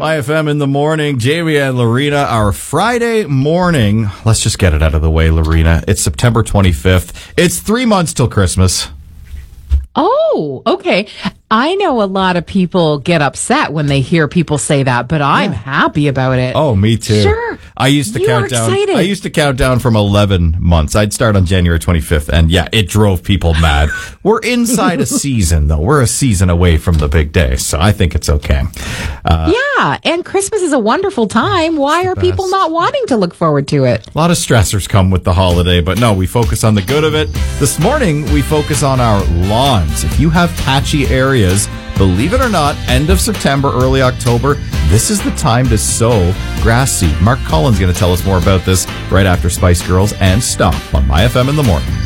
My FM in the morning, Jamie and Lorena, our Friday morning. Let's just get it out of the way, Lorena. It's September 25th. It's 3 months till Christmas. Oh, okay. I know a lot of people get upset when they hear people say that, but I'm happy about it. Oh, me too. Sure. I used to You count are down. excited. I used to count down from 11 months. I'd start on January 25th, and it drove people mad. We're inside a season, though. We're a season away from the big day, so I think it's okay. Yeah, and Christmas is a wonderful time. Why are people not wanting to look forward to it? A lot of stressors come with the holiday, but no, we focus on the good of it. This morning, we focus on our lawns. If you have patchy areas, believe it or not, end of September, early October, this is the time to sow grass seed. Mark Collins is going to tell us more about this right after Spice Girls and Stomp on My FM in the morning.